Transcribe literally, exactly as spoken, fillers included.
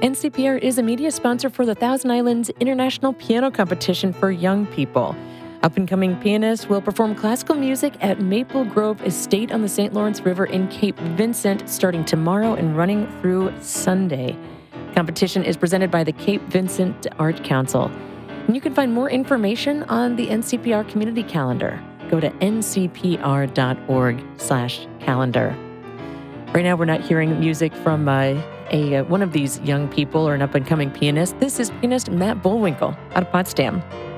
N C P R is a media sponsor for the Thousand Islands International Piano Competition for young people. Up-and-coming pianists will perform classical music at Maple Grove Estate on the Saint Lawrence River in Cape Vincent starting tomorrow and running through Sunday. Competition is presented by the Cape Vincent Art Council. And you can find more information on the N C P R community calendar. Go to n c p r dot org slash calendar. Right now, we're not hearing music from uh, a uh, one of these young people or an up-and-coming pianist. This is pianist Matt Bullwinkle out of Potsdam.